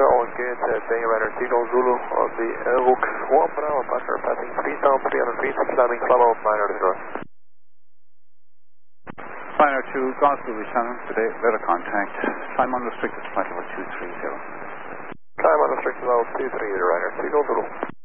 all good, Bay Radar Signal Zulu on the Rook 1 Bravo, passenger passing 3,300 feet, climbing flat out 900. 902, Golf Zulu 7, today, radar contact, climb unrestricted, flight level 230. Climb unrestricted level 230, Radar Signal Zulu.